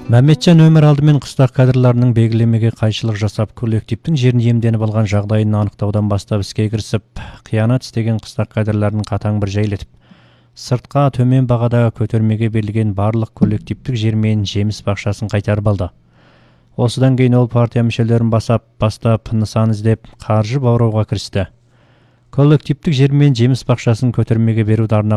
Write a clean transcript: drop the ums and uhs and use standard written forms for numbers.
Мәметжан өмір алдымен қыстақ кадрларының белгілемеге қайшылық жасап, коллективтің жерін иемденіп алған жағдайын анықтаудан бастап іске кірісіп, қиянат істеген қыстақ кадрларын қатаң бір жайлетіп, сыртқа төмен бағада көтермеге берілген барлық коллективтік жер мен жеміс бақшасын қайтарып алды. Осыдан кейін ол партия мүшелерін бастап нысан іздеп, қаржы бауырауға кірісті. Коллективтік жер мен жеміс бақшасын көтермеге беруді арнаған